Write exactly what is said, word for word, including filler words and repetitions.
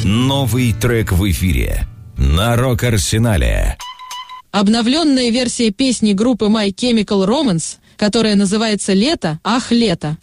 Новый трек в эфире на Рок-Арсенале. Обновленная версия песни группы My Chemical Romance, которая называется «Лето, ах, лето».